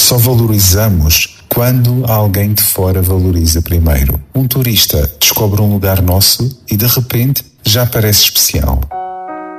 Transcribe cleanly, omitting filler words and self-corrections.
Só valorizamos quando alguém de fora valoriza primeiro. Um turista descobre um lugar nosso e de repente já parece especial.